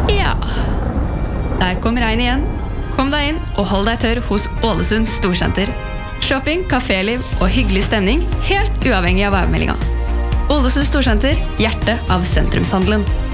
Ja, der kom regn igjen. Kom deg inn og hold deg tørr hos Ålesund Storsenter. Shopping, kaféliv og hyggelig stemning, helt uavhengig av værmeldinga. Ålesund Storsenter, hjertet av sentrumshandelen.